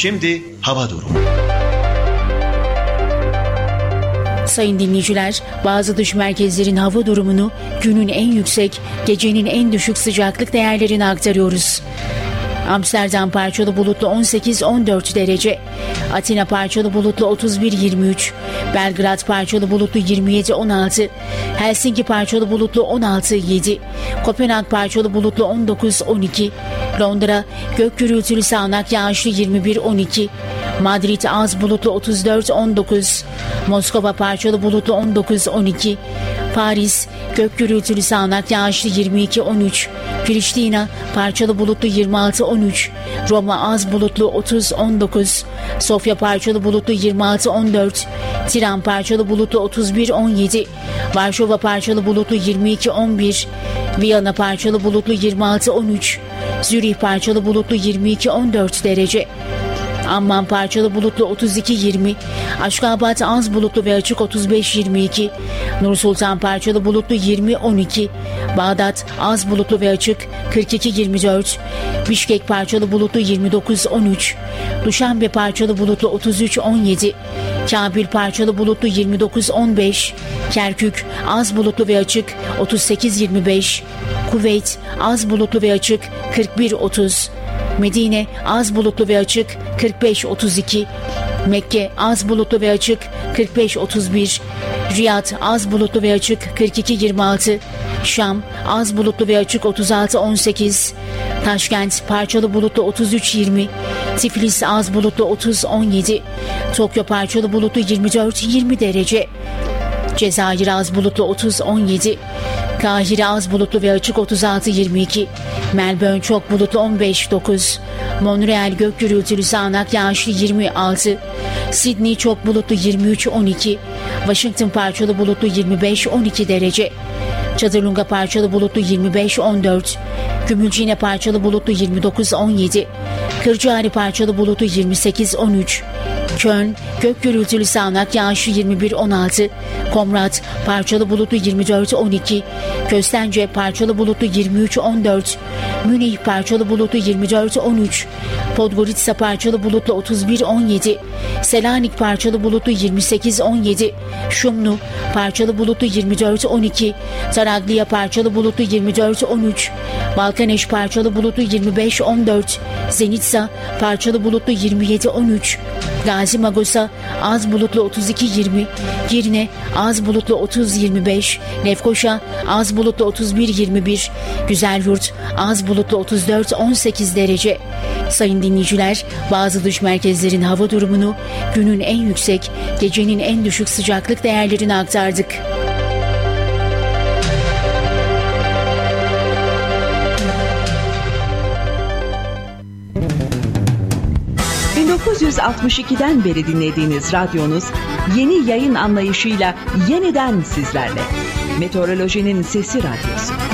Şimdi hava durumu. Sayın dinleyiciler, bazı dış merkezlerin hava durumunu günün en yüksek, gecenin en düşük sıcaklık değerlerini aktarıyoruz. Amsterdam parçalı bulutlu 18-14 derece, Atina parçalı bulutlu 31-23, Belgrad parçalı bulutlu 27-16, Helsinki parçalı bulutlu 16-7, Kopenhag parçalı bulutlu 19-12, Londra gök gürültülü sağanak yağışlı 21-12, Madrid az bulutlu 34-19, Moskova parçalı bulutlu 19-12, Paris gök gürültülü sağanak yağışlı 22-13, Priştina parçalı bulutlu 26-13, Roma az bulutlu 30-19, Sofya parçalı bulutlu 26-14, Tiran parçalı bulutlu 31-17, Varşova parçalı bulutlu 22-11, Viyana parçalı bulutlu 26-13, Zürih parçalı bulutlu 22-14 derece, Amman parçalı bulutlu 32-20, Aşkabat az bulutlu ve açık 35-22, Nursultan parçalı bulutlu 20-12, Bağdat az bulutlu ve açık 42-24, Bişkek parçalı bulutlu 29-13, Duşanbe parçalı bulutlu 33-17, Kabil parçalı bulutlu 29-15, Kerkük az bulutlu ve açık 38-25, Kuveyt az bulutlu ve açık 41-30, Medine az bulutlu ve açık 45-32, Mekke az bulutlu ve açık 45-31, Riyad az bulutlu ve açık 42-26, Şam az bulutlu ve açık 36-18, Taşkent parçalı bulutlu 33-20, Tiflis az bulutlu 30-17, Tokyo parçalı bulutlu 24-20 derece, Cezayir az bulutlu 30-17, Kahire az bulutlu ve açık 36-22, Melbourne çok bulutlu 15-9, Montreal gök gürültülü sağanak yağışlı 26, Sydney çok bulutlu 23-12, Washington parçalı bulutlu 25-12 derece, Çadırlunga parçalı bulutlu 25-14, Gümülcine parçalı bulutlu 29-17, Kırcaali parçalı bulutlu 28-13, Köln gök gürültülü sağanak yağışlı 21-16, Komrat parçalı bulutlu 24-12, Köstence parçalı bulutlu 23-14, Münih parçalı bulutlu 24-13, Podgorica parçalı bulutlu 31-17, Selanik parçalı bulutlu 28-17, Şumlu parçalı bulutlu 24-12, Taraglia parçalı bulutlu 24-13, Balkaneş parçalı bulutlu 25-14, Zenitsa parçalı bulutlu 27-13, Gazi Magosa az bulutlu 32-20, Girne az bulutlu 30-25, Lefkoşa az bulutlu 31-21, Güzelyurt az bulutlu 34-18 derece. Sayın dinleyiciler, bazı dış merkezlerin hava durumunu günün en yüksek, gecenin en düşük sıcaklık değerlerini aktardık. ...1962'den beri dinlediğiniz radyonuz... ...yeni yayın anlayışıyla yeniden sizlerle. Meteorolojinin Sesi Radyosu.